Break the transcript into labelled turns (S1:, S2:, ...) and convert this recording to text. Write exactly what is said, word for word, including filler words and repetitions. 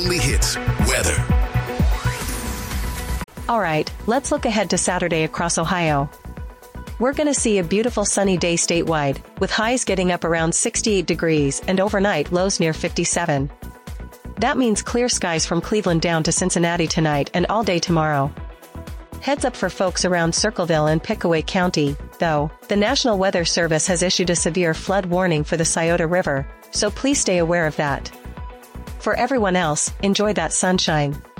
S1: only hits, weather.
S2: All right, let's look ahead to Saturday across Ohio. We're going to see a beautiful sunny day statewide, with highs getting up around sixty-eight degrees and overnight lows near fifty-seven. That means clear skies from Cleveland down to Cincinnati tonight and all day tomorrow. Heads up for folks around Circleville and Pickaway County, though, the National Weather Service has issued a severe flood warning for the Scioto River, so please stay aware of that. For everyone else, enjoy that sunshine.